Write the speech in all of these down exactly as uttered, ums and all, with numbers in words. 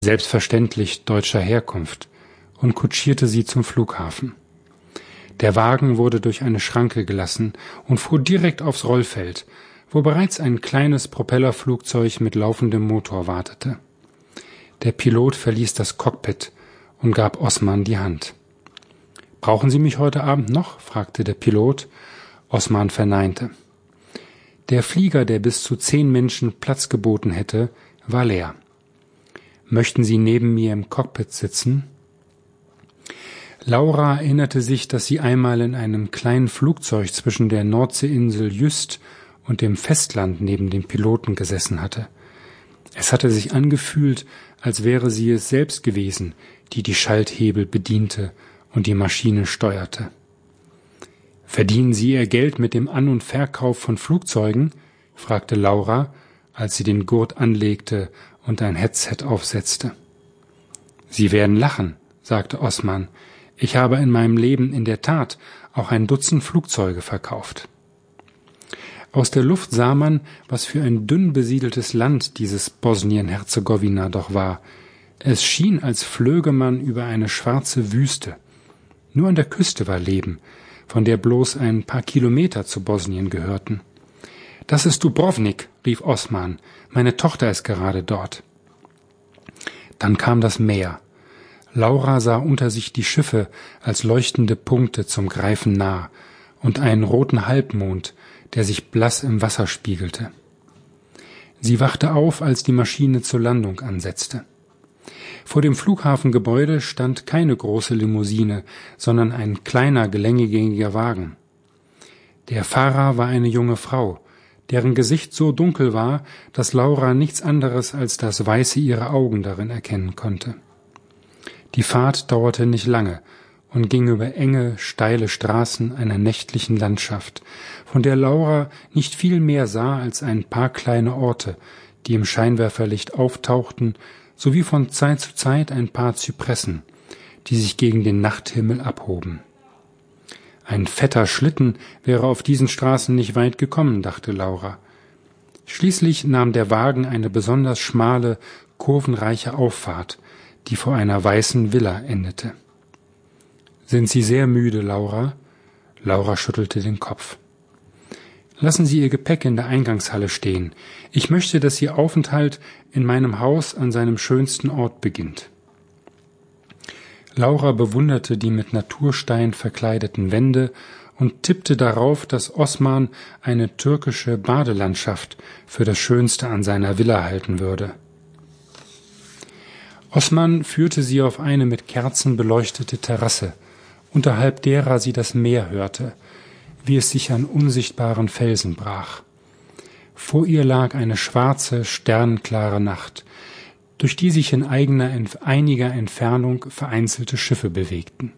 selbstverständlich deutscher Herkunft, und kutschierte sie zum Flughafen. Der Wagen wurde durch eine Schranke gelassen und fuhr direkt aufs Rollfeld, wo bereits ein kleines Propellerflugzeug mit laufendem Motor wartete. Der Pilot verließ das Cockpit und gab Osman die Hand. »Brauchen Sie mich heute Abend noch?« fragte der Pilot. Osman verneinte. Der Flieger, der bis zu zehn Menschen Platz geboten hätte, war leer. »Möchten Sie neben mir im Cockpit sitzen?« Laura erinnerte sich, dass sie einmal in einem kleinen Flugzeug zwischen der Nordseeinsel Jüst und dem Festland neben dem Piloten gesessen hatte. Es hatte sich angefühlt, als wäre sie es selbst gewesen, die die Schalthebel bediente und die Maschine steuerte. »Verdienen Sie Ihr Geld mit dem An- und Verkauf von Flugzeugen?« fragte Laura, als sie den Gurt anlegte und ein Headset aufsetzte. »Sie werden lachen«, sagte Osman. »Ich habe in meinem Leben in der Tat auch ein Dutzend Flugzeuge verkauft.« Aus der Luft sah man, was für ein dünn besiedeltes Land dieses Bosnien-Herzegowina doch war. Es schien, als flöge man über eine schwarze Wüste. Nur an der Küste war Leben, von der bloß ein paar Kilometer zu Bosnien gehörten. »Das ist Dubrovnik«, rief Osman. »Meine Tochter ist gerade dort.« Dann kam das Meer. Laura sah unter sich die Schiffe als leuchtende Punkte zum Greifen nah und einen roten Halbmond, der sich blass im Wasser spiegelte. Sie wachte auf, als die Maschine zur Landung ansetzte. Vor dem Flughafengebäude stand keine große Limousine, sondern ein kleiner, geländegängiger Wagen. Der Fahrer war eine junge Frau, deren Gesicht so dunkel war, dass Laura nichts anderes als das Weiße ihrer Augen darin erkennen konnte. Die Fahrt dauerte nicht lange und ging über enge, steile Straßen einer nächtlichen Landschaft, von der Laura nicht viel mehr sah als ein paar kleine Orte, die im Scheinwerferlicht auftauchten, sowie von Zeit zu Zeit ein paar Zypressen, die sich gegen den Nachthimmel abhoben. Ein fetter Schlitten wäre auf diesen Straßen nicht weit gekommen, dachte Laura. Schließlich nahm der Wagen eine besonders schmale, kurvenreiche Auffahrt, die vor einer weißen Villa endete. »Sind Sie sehr müde, Laura?« Laura schüttelte den Kopf. »Lassen Sie Ihr Gepäck in der Eingangshalle stehen. Ich möchte, dass Ihr Aufenthalt in meinem Haus an seinem schönsten Ort beginnt.« Laura bewunderte die mit Naturstein verkleideten Wände und tippte darauf, dass Osman eine türkische Badelandschaft für das Schönste an seiner Villa halten würde. Osman führte sie auf eine mit Kerzen beleuchtete Terrasse, unterhalb derer sie das Meer hörte, wie es sich an unsichtbaren Felsen brach. Vor ihr lag eine schwarze, sternenklare Nacht, durch die sich in eigener, einiger Entfernung vereinzelte Schiffe bewegten.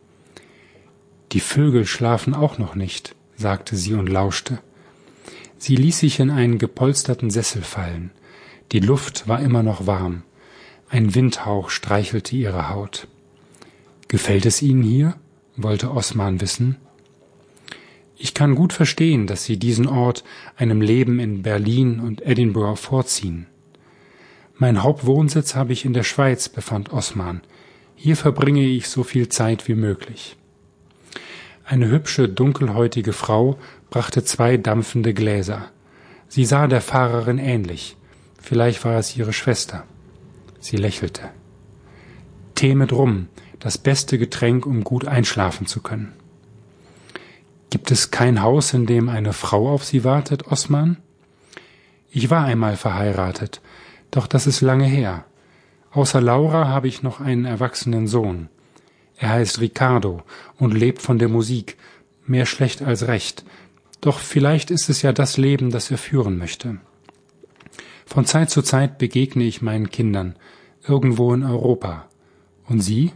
»Die Vögel schlafen auch noch nicht«, sagte sie und lauschte. Sie ließ sich in einen gepolsterten Sessel fallen. Die Luft war immer noch warm. Ein Windhauch streichelte ihre Haut. »Gefällt es Ihnen hier?« wollte Osman wissen. »Ich kann gut verstehen, dass Sie diesen Ort einem Leben in Berlin und Edinburgh vorziehen. Mein Hauptwohnsitz habe ich in der Schweiz«, befand Osman. »Hier verbringe ich so viel Zeit wie möglich.« Eine hübsche, dunkelhäutige Frau brachte zwei dampfende Gläser. Sie sah der Fahrerin ähnlich. Vielleicht war es ihre Schwester. Sie lächelte. »Tee mit Rum, das beste Getränk, um gut einschlafen zu können.« »Gibt es kein Haus, in dem eine Frau auf Sie wartet, Osman?« »Ich war einmal verheiratet, doch das ist lange her. Außer Laura habe ich noch einen erwachsenen Sohn. Er heißt Ricardo und lebt von der Musik, mehr schlecht als recht. Doch vielleicht ist es ja das Leben, das er führen möchte. Von Zeit zu Zeit begegne ich meinen Kindern, irgendwo in Europa. Und Sie?«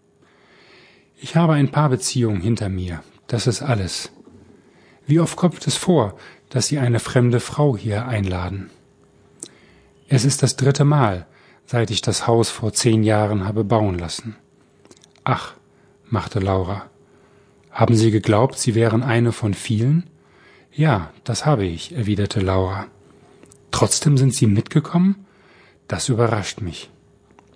»Ich habe ein paar Beziehungen hinter mir, das ist alles. Wie oft kommt es vor, dass Sie eine fremde Frau hier einladen?« »Es ist das dritte Mal, seit ich das Haus vor zehn Jahren habe bauen lassen.« »Ach«, machte Laura. »Haben Sie geglaubt, Sie wären eine von vielen?« »Ja, das habe ich«, erwiderte Laura. »Trotzdem sind Sie mitgekommen? Das überrascht mich.«